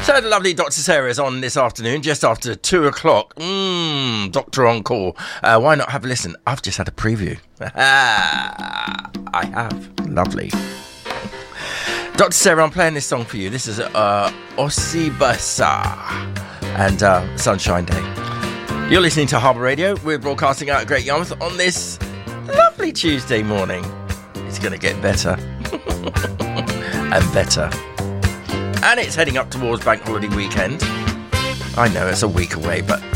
So the lovely Dr. Sarah is on this afternoon, just after 2 o'clock. Doctor on call. Why not have a listen? I've just had a preview. I have. Lovely. Dr. Sarah, I'm playing this song for you. This is Osibasa and Sunshine Day. You're listening to Harbour Radio. We're broadcasting out of Great Yarmouth on this lovely Tuesday morning. It's going to get better and better. And it's heading up towards Bank Holiday weekend. I know it's a week away, but